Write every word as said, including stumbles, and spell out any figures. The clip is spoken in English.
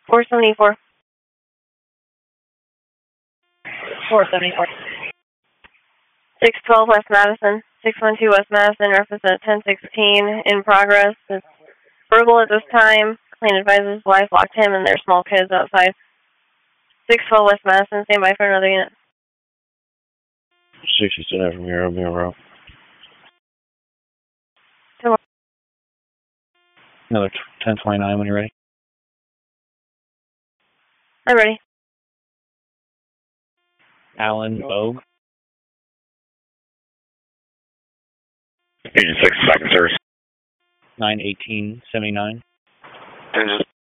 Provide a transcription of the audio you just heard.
four seventy-four. four seventy-four. six twelve West Madison. six one two West Madison, represent ten sixteen. In progress. It's verbal at this time. Clean advises wife locked him and their small kids outside. six twelve West Madison, stand by for another unit. sixty-seven from here, Bureau. Another ten twenty-nine when you're ready. I'm ready. Alan Bogue. eighty-six seconds, sir. nine eighteen seventy-nine. Engine.